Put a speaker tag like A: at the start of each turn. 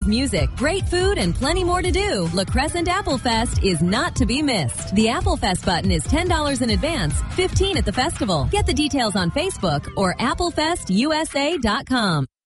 A: music, great food, and plenty more to do, La Crescent Apple Fest is not to be missed. The Apple Fest button is $10 in advance, $15 at the festival. Get the details on Facebook or applefestusa.com.